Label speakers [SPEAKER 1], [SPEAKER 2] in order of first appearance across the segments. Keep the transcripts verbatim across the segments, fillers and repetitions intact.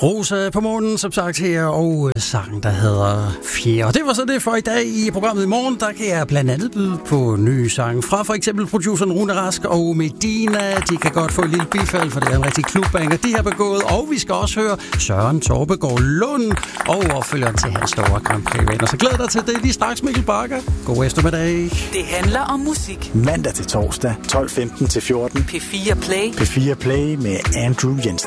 [SPEAKER 1] Rosa på månen, som sagt her, og sangen, der hedder Fjerde. Og det var så det for i dag i programmet i morgen. Der kan jeg blandt andet byde på nye sange fra for eksempel produceren Rune Rask og Medina. De kan godt få et lille bifald, for det er en rigtig klubbanger, de har begået. Og vi skal også høre Søren Torbegaard Lund og opfølgeren til hans store Grand Prix-venner. Så glæd dig til det lige straks, Mikkel Bakker. God eftermiddag.
[SPEAKER 2] Det handler om musik.
[SPEAKER 3] Mandag til torsdag, tolv femten til fjorten.
[SPEAKER 2] P fire Play.
[SPEAKER 3] P fire Play med Andrew Jensen.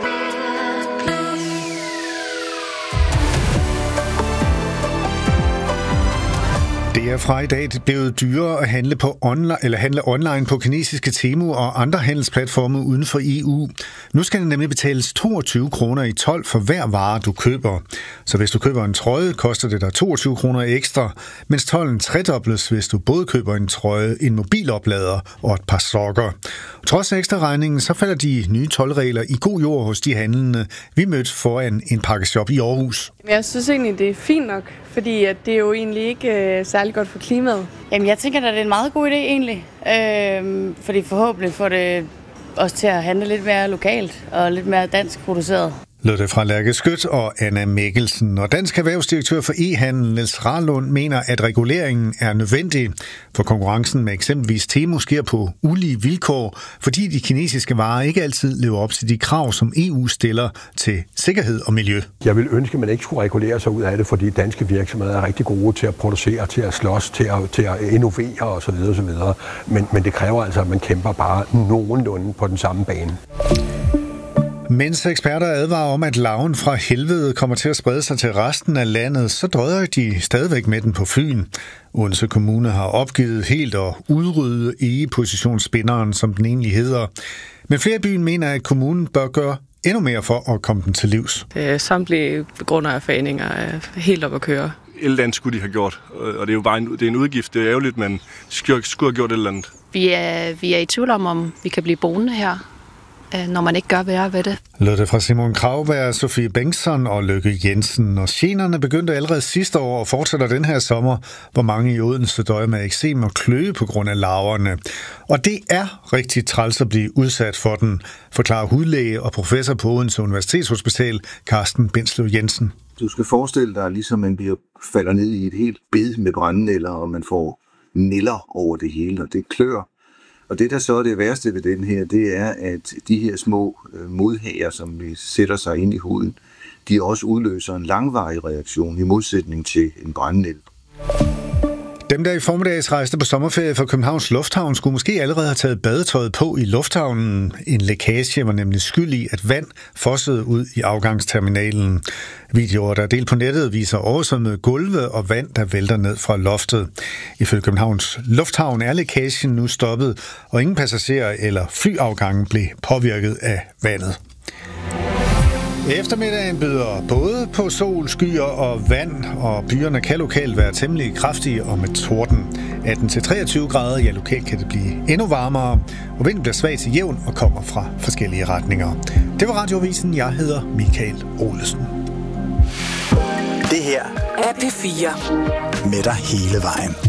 [SPEAKER 4] Det er fra i dag blevet dyrere at handle, på online, eller handle online på kinesiske Temu og andre handelsplatforme uden for E U. Nu skal det nemlig betales toogtyve kroner i told for hver vare, du køber. Så hvis du køber en trøje, koster det dig toogtyve kroner ekstra, mens tolden tredobles, hvis du både køber en trøje, en mobiloplader og et par sokker. Trods ekstra regningen, så falder de nye toldregler i god jord hos de handlende, vi mødte foran en pakkeshop i Aarhus.
[SPEAKER 5] Jeg synes egentlig, det er fint nok, fordi at det er jo egentlig ikke øh, særlig godt for klimaet.
[SPEAKER 6] Jamen, jeg tænker, at det er en meget god idé egentlig, øh, fordi forhåbentlig får det os til at handle lidt mere lokalt og lidt mere dansk produceret.
[SPEAKER 4] Lød det fra Lærke Skødt og Anna Mikkelsen. Og dansk erhvervsdirektør for e-handel, Niels Rarlund, mener, at reguleringen er nødvendig, for konkurrencen med eksempelvis Temu sker på ulige vilkår, fordi de kinesiske varer ikke altid lever op til de krav, som E U stiller til sikkerhed og miljø.
[SPEAKER 7] Jeg vil ønske, at man ikke skulle regulere sig ud af det, fordi danske virksomheder er rigtig gode til at producere, til at slås, til at, til at innovere osv. osv. Men, men det kræver altså, at man kæmper bare nogenlunde på den samme bane.
[SPEAKER 4] Mens eksperter advarer om, at larven fra helvede kommer til at sprede sig til resten af landet, så drøjer de stadigvæk med den på Fyn. Odense Kommune har opgivet helt at udrydde egepositionsspinderen, som den egentlig hedder. Men flere i byen mener, at kommunen bør gøre endnu mere for at komme den til livs.
[SPEAKER 8] Samtlige begrundere af foreninger er helt op at køre.
[SPEAKER 9] Et eller andet skulle de have gjort, og det er jo bare en, det er en udgift. Det er ærgerligt, men skulle, skulle have gjort et eller andet.
[SPEAKER 10] Vi er, vi er i tvivl om, om vi kan blive boende her, når man ikke gør værre ved det.
[SPEAKER 4] Lød det fra Simon Krauberg, Sofie Bengtsson og Lykke Jensen. Og generne begyndte allerede sidste år og fortsætter den her sommer, hvor mange i Odense døjer med eksem og kløe på grund af larverne. Og det er rigtig træls at blive udsat for den, forklarer hudlæge og professor på Odense Universitetshospital, Carsten Bindslev Jensen.
[SPEAKER 11] Du skal forestille dig, ligesom man bliver, falder ned i et helt bed med brændenælder, og man får nælder over det hele, og det klør. Og det, der så er det værste ved den her, det er, at de her små øh, modhager, som vi sætter sig ind i huden, de også udløser en langvarig reaktion i modsætning til en brændenælde.
[SPEAKER 4] Dem, der i formiddags rejste på sommerferie fra Københavns Lufthavn, skulle måske allerede have taget badetøjet på i lufthavnen. En lækage var nemlig skyld i, at vand fossede ud i afgangsterminalen. Videoer, der er delt på nettet, viser oversvømmede gulve og vand, der vælter ned fra loftet. Ifølge Københavns Lufthavn er lækagen nu stoppet, og ingen passagerer eller flyafgangen blev påvirket af vandet. Eftermiddagen byder både på sol, skyer og vand, og byerne kan lokalt være temmelig kraftige og med torden. atten til treogtyve grader, ja lokalt kan det blive endnu varmere, og vinden bliver svag til jævn og kommer fra forskellige retninger. Det var Radioavisen, jeg hedder Michael Olesen.
[SPEAKER 3] Det her
[SPEAKER 2] er P fire.
[SPEAKER 3] Med dig hele vejen.